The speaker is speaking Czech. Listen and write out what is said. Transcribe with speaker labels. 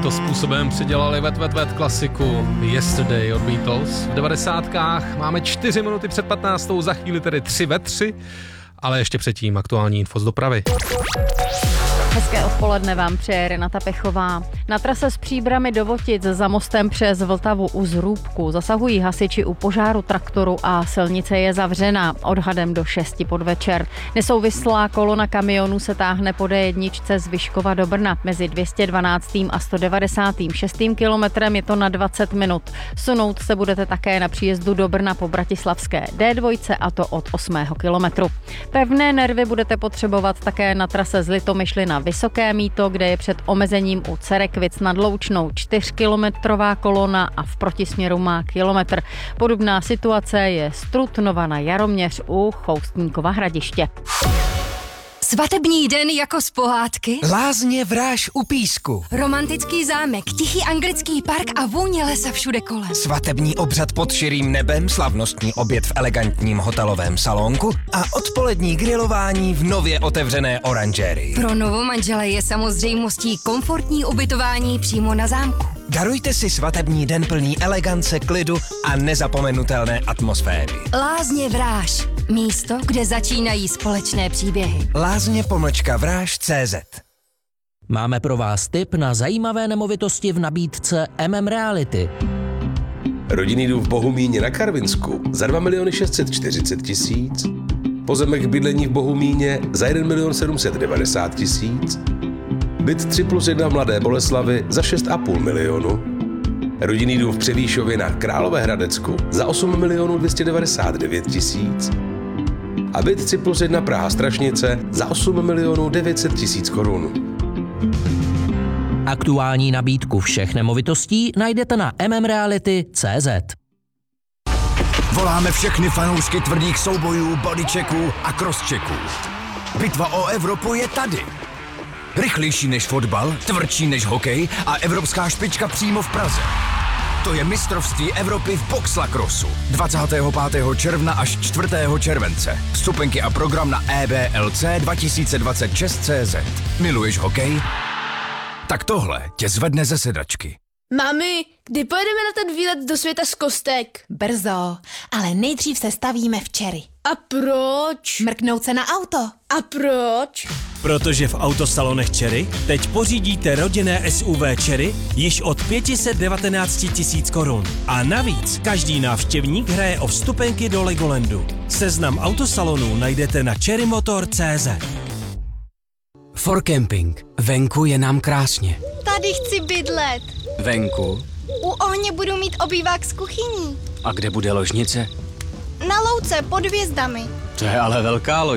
Speaker 1: Tímto způsobem přidělali Wet klasiku Yesterday od Beatles. V 90kách máme 4 minuty před 15, za chvíli tedy 3 ve 3, ale ještě předtím aktuální info z dopravy.
Speaker 2: Hezké odpoledne vám přeje Renata Pechová. Na trase z Příbrami do Votic za mostem přes Vltavu u Zrůbku zasahují hasiči u požáru traktoru a silnice je zavřená odhadem do 6 podvečer. Nesouvislá kolona kamionů se táhne po D1 z Vyškova do Brna. Mezi 212. a 196. kilometrem je to na 20 minut. Sunout se budete také na příjezdu do Brna po bratislavské D2 a to od 8. kilometru. Pevné nervy budete potřebovat také na trase z Litomyšly na Vysoké Mýto, kde je před omezením u Cerekvic nad Loučnou 4kilometrová kolona a v protisměru má kilometr. Podobná situace je z Trutnova na Jaroměř u Choustníkova Hradiště.
Speaker 3: Svatební den jako z pohádky.
Speaker 4: Lázně Vráž u Písku.
Speaker 3: Romantický zámek, tichý anglický park a vůně lesa všude kolem.
Speaker 4: Svatební obřad pod širým nebem, slavnostní oběd v elegantním hotelovém salonku a odpolední grilování v nově otevřené oranžérii.
Speaker 3: Pro novomanžele je samozřejmostí komfortní ubytování přímo na zámku.
Speaker 4: Darujte si svatební den plný elegance, klidu a nezapomenutelné atmosféry.
Speaker 3: Lázně Vráž. Místo, kde začínají společné příběhy.
Speaker 4: Lázně-Vráž.cz.
Speaker 5: Máme pro vás tip na zajímavé nemovitosti v nabídce Reality.
Speaker 6: Rodinný dům v Bohumíně na Karvinsku za 2 640 000, pozemek k bydlení v Bohumíně za 1 790 000, byt 3+1 v Mladé Boleslavi za 6,5 milionu, rodinný dům v Převýšově na Královéhradecku za 8 299 000 a byt 3+1 Praha Strašnice za 8 900 000 korun.
Speaker 5: Aktuální nabídku všech nemovitostí najdete na mmreality.cz.
Speaker 7: Voláme všechny fanoušky tvrdých soubojů, bodychecků a crosschecků. Bitva o Evropu je tady. Rychlejší než fotbal, tvrdší než hokej a evropská špička přímo v Praze. To je mistrovství Evropy v boxlacrossu. 25. června až 4. července. Vstupenky a program na eblc2026.cz. Miluješ hokej? Tak tohle tě zvedne ze sedačky.
Speaker 8: Mami, kdy pojedeme na ten výlet do světa z kostek?
Speaker 9: Brzo, ale nejdřív se stavíme v Cherry.
Speaker 8: A proč?
Speaker 9: Mrknout se na auto.
Speaker 8: A proč?
Speaker 10: Protože v autosalonech Cherry teď pořídíte rodinné SUV Cherry již od 519 000 korun. A navíc každý návštěvník hraje o vstupenky do Legolandu. Seznam autosalonů najdete na cherrymotor.cz.
Speaker 11: For Camping. Venku je nám krásně.
Speaker 12: Tady chci bydlet.
Speaker 11: Venku?
Speaker 12: U ohně budu mít obývák s kuchyní.
Speaker 11: A kde bude ložnice?
Speaker 12: Na louce pod hvězdami.
Speaker 11: To je ale velká loď.